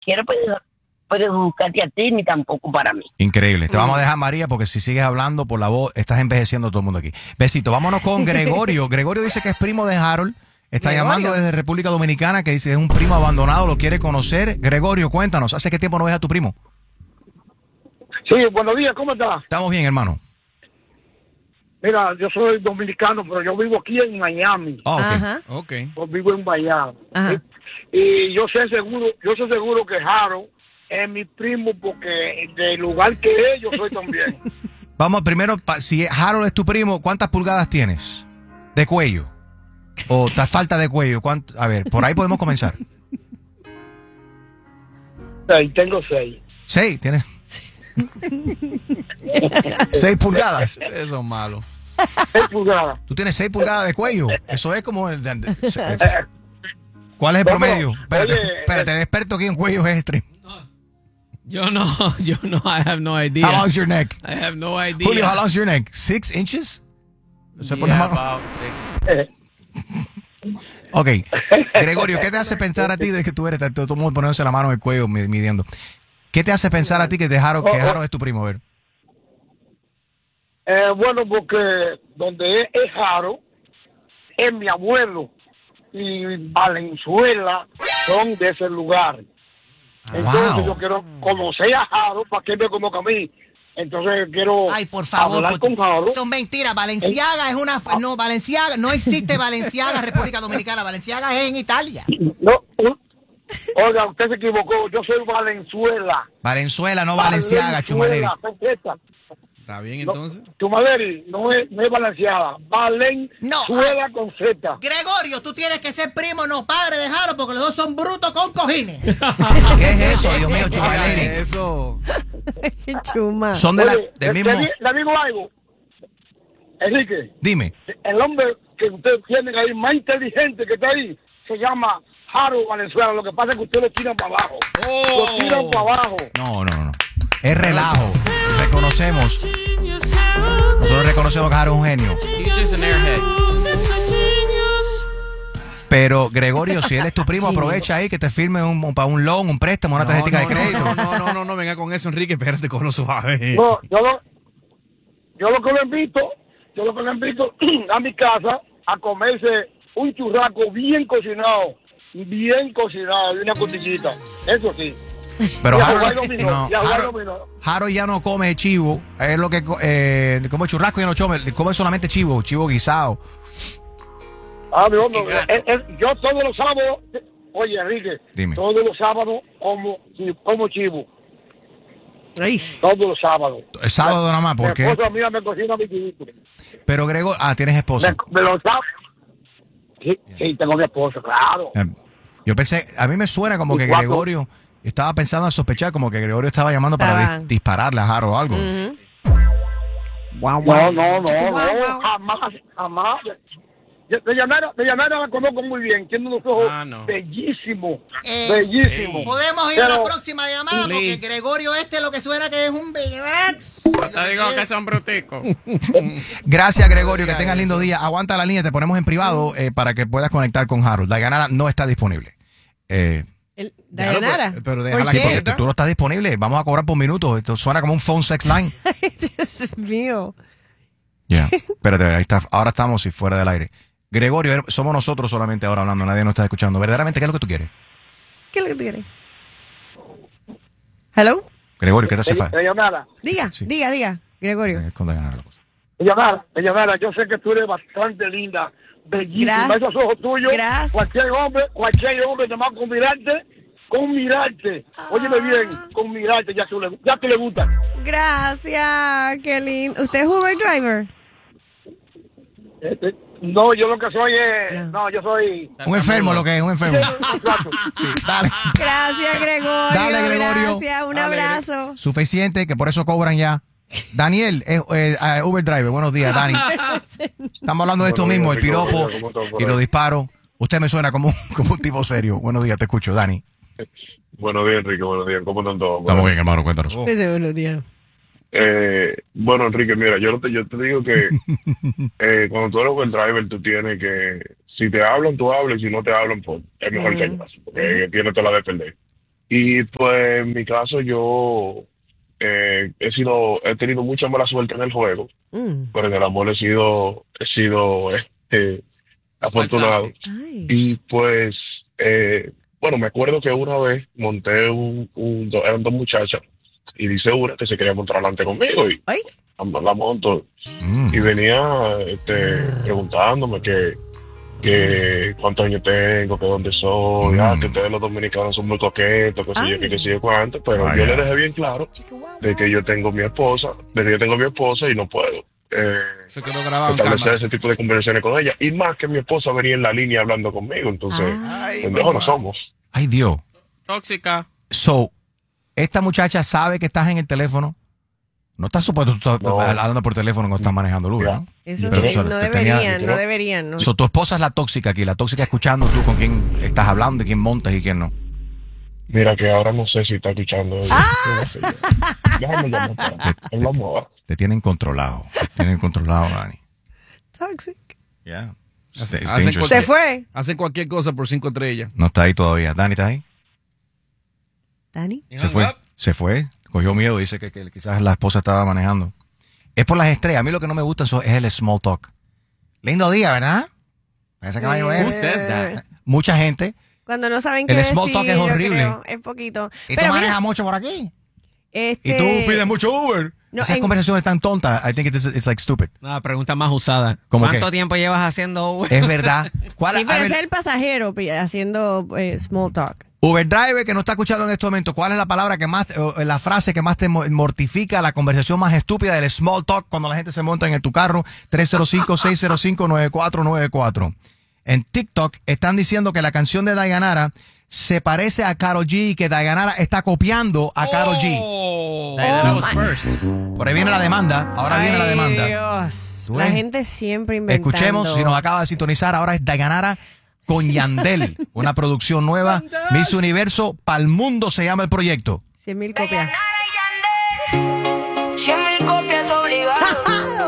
quiera perjudicarte a ti ni tampoco para mí. Increíble. Te vamos a dejar, María, porque si sigues hablando por la voz, estás envejeciendo a todo el mundo aquí. Besito. Vámonos con Gregorio. Gregorio dice que es primo de Harold. Está llamando desde República Dominicana, que dice es un primo abandonado, lo quiere conocer. Gregorio, cuéntanos, ¿hace qué tiempo no ves a tu primo? Sí, buenos días, ¿cómo estás? Estamos bien, hermano. Mira, yo soy dominicano, pero yo vivo aquí en Miami. Okay. Yo vivo en Miami. Y yo sé seguro que Harold es mi primo porque del lugar que es, yo soy también. Vamos, primero, si Harold es tu primo, ¿cuántas pulgadas tienes de cuello? ¿O te falta de cuello? A ver, por ahí podemos comenzar. Tengo 6. 6, tienes. 6 pulgadas. Eso es malo. 6 pulgadas. Tú tienes 6 pulgadas de cuello. Eso es como ¿cuál es el promedio? Espérate, el experto aquí en cuello es extreme. Yo no, I have no idea. How long's your neck? I have no idea. Julio, how long's your neck? 6 inches? About 6. Ok. Gregorio, ¿qué te hace pensar a ti de que tú eres, todo el mundo poniéndose la mano en el cuello midiendo? ¿Qué te hace pensar a ti que Harold es tu primo? A ver. Bueno, porque donde es Harold, es mi abuelo y Valenzuela son de ese lugar. Entonces yo quiero conocer a Harold para que me conozca a mí. Entonces quiero por favor, hablar con Harold. Son mentiras. Valenciaga es una... No, Valenciaga, no existe Valenciaga, República Dominicana. Valenciaga es en Italia. No, oiga, usted se equivocó. Yo soy Valenzuela. Valenzuela, no Valenciaga, Chumaleri. ¿Está bien entonces? No, Chumaleri, no es Valenciaga. Valenzuela con Z. Gregorio, tú tienes que ser primo, no padre de Harold, porque los dos son brutos con cojines. ¿Qué es eso, Dios mío, Chumaleri? Eso. Qué chuma. Son de del mismo... Le digo algo. Enrique. Dime. El hombre que ustedes tienen ahí, más inteligente que está ahí, se llama Harold Valenzuela. Lo que pasa es que ustedes lo tiran para abajo. Lo tiran para abajo. No. Es relajo. Reconocemos. Nosotros reconocemos que Harold es un genio. He's just an airhead. Pero, Gregorio, si él es tu primo, aprovecha ahí que te firme para un loan, un préstamo, una tarjeta de crédito. No, venga con eso, Enrique, espérate con lo suave. No, yo lo que lo invito a mi casa a comerse un churrasco bien cocinado y una costillita. Eso sí. Pero Harold ya no come chivo, es lo que come churrasco, ya no come solamente chivo guisado. Mi hombre, yo todos los sábados, oye Enrique, dime. Todos los sábados como chivo. Ay. Todos los sábados. El sábado nada más, ¿por qué? Mi esposa mía me cocina mi chivito. Pero Gregorio, tienes esposa. Me lo sabe. Sí, tengo mi esposa, claro. Yo pensé, a mí me suena como que Gregorio estaba pensando en sospechar, como que Gregorio estaba llamando para dispararle a Harold o algo. No, jamás. De llanera la conozco muy bien, tiene unos ojos bellísimos. Podemos ir a la próxima llamada porque Gregorio lo que suena que es un Te digo que son bruticos. Gracias, Gregorio, que tengas lindo día. Aguanta la línea, te ponemos en privado para que puedas conectar con Harold. Dayanara no está disponible. ¿Dayanara? Pero déjala porque tú no estás disponible. Vamos a cobrar por minutos. Esto suena como un phone sex line. Dios es mío. Ya, espérate, ahí está. Ahora estamos fuera del aire. Gregorio, somos nosotros solamente ahora hablando, nadie nos está escuchando. ¿Verdaderamente qué es lo que tú quieres? ¿Qué es lo que tú quieres? ¿Hello? Gregorio, ¿qué te hace falta? Diga, Gregorio. Con Dayanara la cosa. Dayanara, yo sé que tú eres bastante linda, bellísima. Esos ojos tuyos, Gracias. cualquier hombre, nada más con mirarte. Óyeme bien, con mirarte, ya tú le gusta. Gracias, qué lindo. ¿Usted es Uber driver? No, yo lo que soy es... No, yo soy... Un enfermo, lo que es, un enfermo. Sí, dale. Gracias, Gregorio. Dale, Gregorio. Gracias, un abrazo. Suficiente, que por eso cobran ya. Daniel, Uber driver, buenos días, Dani. Estamos hablando de esto mismo, el piropo y los disparos. Usted me suena como un tipo serio. Buenos días, te escucho, Dani. Buenos días, Enrique, buenos días. ¿Cómo están todos? Estamos bien, hermano, cuéntanos. Buenos días. Bueno, Enrique, mira, yo te digo que cuando tú eres buen driver, tú tienes que, si te hablan, tú hablas, y si no te hablan, pues es mejor que hayas, porque tienes toda la de perder. Y pues en mi caso yo he tenido mucha mala suerte en el juego, pero en el amor he sido afortunado. Ay. Y pues, bueno, me acuerdo que una vez monté eran dos muchachas y dice una que se quería montar adelante conmigo y Ay. la monto. Y venía preguntándome que cuántos años tengo, que dónde soy, que ustedes los dominicanos son muy coquetos, que sé yo, que sé yo cuánto, pero yo le dejé bien claro de que yo tengo mi esposa, y no puedo Eso quedó grabado en establecer cámara. ese tipo de conversaciones con ella, y más que mi esposa venía en la línea hablando conmigo, entonces, pendejos no somos. Ay, Dios. Tóxica. So, esta muchacha sabe que estás en el teléfono. No estás supuesto tú estás No. hablando por teléfono cuando estás manejando el Uber, ¿no? Eso Pero sí, eso no te tenía- deberían. No. So, tu esposa es la tóxica aquí, la tóxica escuchando tú con quién estás hablando, de quién montas y quién no. Mira que ahora no sé si está escuchando. Déjame llamar para hablamos ahora. Te tienen controlado. Dani. Toxic. Yeah. Se fue. Hacen cualquier cosa por 5 estrellas. No está ahí todavía. Dani, ¿estás ahí? Dani. Se fue. Cogió miedo. Dice que quizás la esposa estaba manejando. Es por las estrellas. A mí lo que no me gusta es el small talk. Lindo día, ¿verdad? Parece que va a llover. Who says that? Mucha gente. Cuando no saben qué El decir, small talk es yo horrible. creo, es poquito. Y Pero tú mira, manejas mucho por aquí. Y este, tú pides mucho Uber. No, Esas conversaciones tan tontas. I think it's like stupid. Una pregunta más usada. ¿Cómo ¿Cuánto qué? tiempo llevas haciendo Uber? Es verdad. ¿Cuál, Sí, a pero ver, es el pasajero haciendo small talk. Uber driver que no está escuchando en este momento, ¿cuál es la palabra que más, la frase que más te mortifica, la conversación más estúpida del small talk cuando la gente se monta en tu carro? 305-605-9494. En TikTok están diciendo que la canción de Dayanara se parece a Karol G y que Dayanara está copiando a Karol G. Diana was first. Por ahí viene la demanda. Ahora viene la demanda. Dios. ¿Tú La ves? gente siempre inventando. Escuchemos, si nos acaba de sintonizar, ahora es Dayanara con Yandel, una producción nueva. Miss Universo pa'l mundo se llama el proyecto. 100,000 copias. Siempre